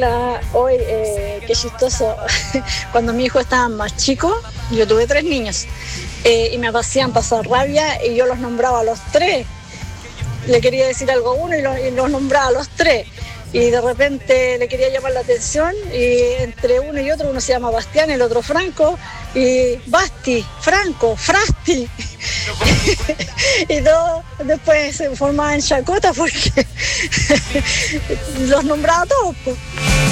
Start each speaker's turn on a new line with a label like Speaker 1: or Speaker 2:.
Speaker 1: Hola, hoy, qué chistoso. Cuando mi hijo estaba más chico, yo tuve 3 niños y me hacían pasar rabia y yo los nombraba a los 3. Le quería decir algo a uno y los nombraba a los 3. Y de repente le quería llamar la atención y entre uno y otro, uno se llama Bastián, el otro Franco, y Basti, Franco, Frasti. Y todo después se formaba en chacota porque los nombraba todos, pues.